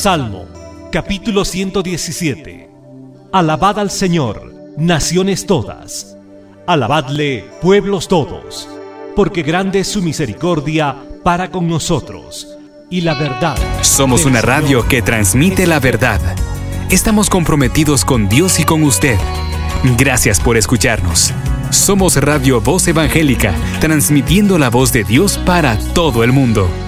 Salmo, capítulo 117. Alabad al Señor, naciones todas. Alabadle, pueblos todos, porque grande es su misericordia para con nosotros, y la verdad. Somos una radio que transmite la verdad. Estamos comprometidos con Dios y con usted. Gracias por escucharnos. Somos Radio Voz Evangélica, transmitiendo la voz de Dios para todo el mundo.